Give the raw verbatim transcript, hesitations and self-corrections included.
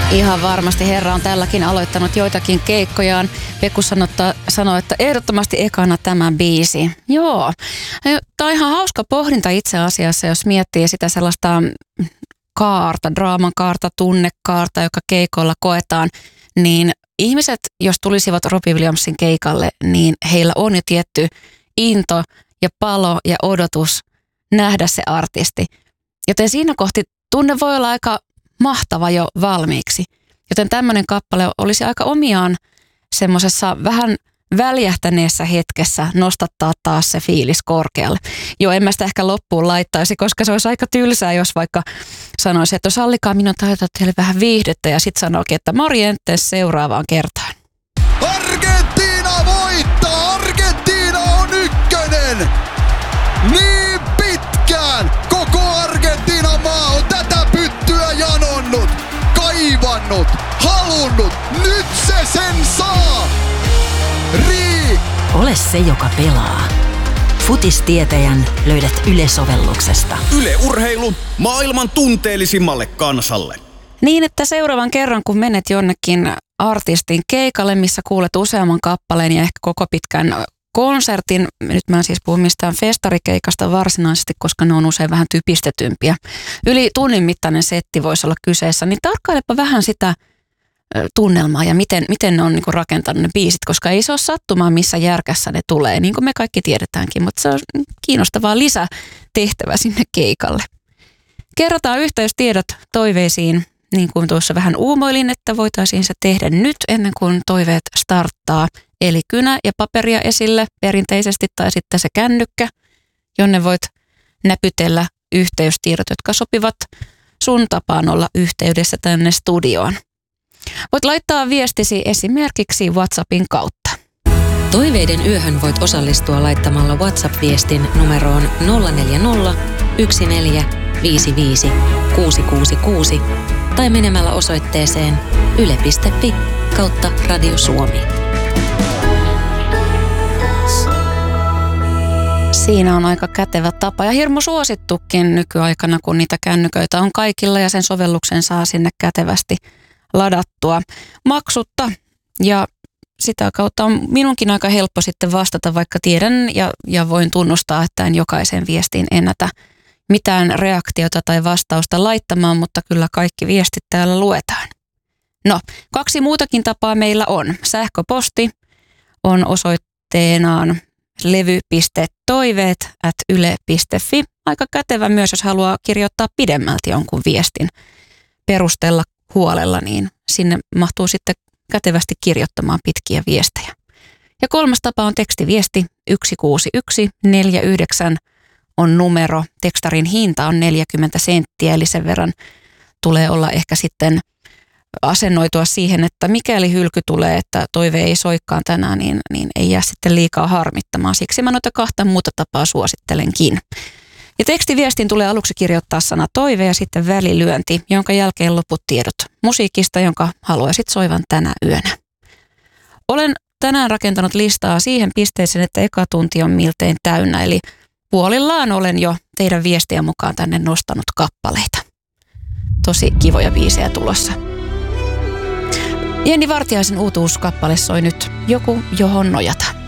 Ihan varmasti herra on tälläkin aloittanut joitakin keikkojaan. Pekku sanoi, että ehdottomasti ekana tämä biisi. Joo, tämä on ihan hauska pohdinta itse asiassa, jos miettii sitä sellaista kaarta, draaman kaarta, tunnekaarta, joka keikoilla koetaan. Niin ihmiset, jos tulisivat Robbie Williamsin keikalle, niin heillä on jo tietty into ja palo ja odotus nähdä se artisti. Joten siinä kohti tunne voi olla aika mahtava jo valmiiksi. Joten tämmöinen kappale olisi aika omiaan semmoisessa vähän väljähtäneessä hetkessä nostattaa taas se fiilis korkealle. Joo, en mä sitä ehkä loppuun laittaisi, koska se olisi aika tylsää, jos vaikka sanoisi, että sallikaa minun tarjota teille vähän viihdettä ja sitten sanoikin, että morjentes seuraavaan kertaan. Argentiina voittaa! Argentiina on ykkönen! Niin pitkään koko Argentiinan maa on tätä pyttyä janonnut, kaivannut, halunnut. Nyt se sen saa! Rii! Ole se, joka pelaa. Futistietäjän löydät Yle-sovelluksesta. Yle Urheilu maailman tunteellisimmalle kansalle. Niin, että seuraavan kerran kun menet jonnekin artistin keikalle, missä kuulet useamman kappaleen ja ehkä koko pitkän konsertin, nyt mä en siis puhu mistään festarikeikasta varsinaisesti, koska ne on usein vähän typistetympiä. Yli tunnin mittainen setti voisi olla kyseessä, niin tarkkailepa vähän sitä tunnelmaa ja miten, miten ne on niinku rakentanut ne biisit, koska ei se ole sattumaa, missä järkässä ne tulee, niin kuin me kaikki tiedetäänkin, mutta se on kiinnostavaa lisätehtävä sinne keikalle. Kerrotaan yhteystiedot toiveisiin, niin kuin tuossa vähän uumoilin, että voitaisiin se tehdä nyt ennen kuin toiveet starttaa. Eli kynä ja paperia esille perinteisesti tai sitten se kännykkä, jonne voit näpytellä yhteystiedot, jotka sopivat sun tapaan olla yhteydessä tänne studioon. Voit laittaa viestisi esimerkiksi WhatsAppin kautta. Toiveiden yöhön voit osallistua laittamalla WhatsApp-viestin numeroon nolla neljä nolla, yksi neljä, viisi viisi, kuusi kuusi kuusi tai menemällä osoitteeseen yle piste fi kautta Radio Suomi. Siinä on aika kätevä tapa ja hirmu suosittukin nykyaikana, kun niitä kännyköitä on kaikilla ja sen sovelluksen saa sinne kätevästi ladattua maksutta. Ja sitä kautta on minunkin aika helppo sitten vastata, vaikka tiedän ja, ja voin tunnustaa, että en jokaisen viestiin ennätä mitään reaktiota tai vastausta laittamaan, mutta kyllä kaikki viestit täällä luetaan. No, kaksi muutakin tapaa meillä on. Sähköposti on osoitteenaan levy piste toiveet ät yle piste fi. Aika kätevä myös, jos haluaa kirjoittaa pidemmälti jonkun viestin, perustella huolella, niin sinne mahtuu sitten kätevästi kirjoittamaan pitkiä viestejä. Ja kolmas tapa on tekstiviesti yksi kuusi yksi neljä yhdeksän on numero. Tekstarin hinta on neljäkymmentä senttiä, eli sen verran tulee olla ehkä sitten asennoitua siihen, että mikäli hylky tulee, että toive ei soikkaan tänään, niin, niin ei jää sitten liikaa harmittamaan. Siksi mä noita kahta muuta tapaa suosittelenkin. Ja tekstiviestin tulee aluksi kirjoittaa sana toive ja sitten välilyönti, jonka jälkeen loput tiedot musiikista, jonka haluaisit soivan tänä yönä. Olen tänään rakentanut listaa siihen pisteeseen, että eka tunti on miltein täynnä, eli puolillaan olen jo teidän viestiä mukaan tänne nostanut kappaleita. Tosi kivoja biisejä tulossa. Jenni Vartiaisen uutuuskappale soi nyt Joku, johon nojata.